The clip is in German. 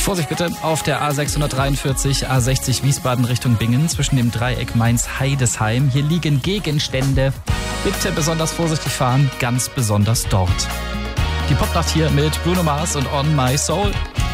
Vorsicht bitte auf der A643, A60 Wiesbaden Richtung Bingen zwischen dem Dreieck Mainz-Heidesheim. Hier liegen Gegenstände. Bitte besonders vorsichtig fahren, ganz besonders dort. Die Popnacht hier mit Bruno Mars und On My Soul.